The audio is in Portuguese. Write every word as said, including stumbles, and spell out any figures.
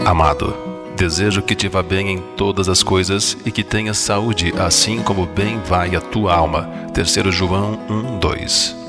Amado, desejo que te vá bem em todas as coisas e que tenhas saúde, assim como bem vai a tua alma. terceiro João um, dois.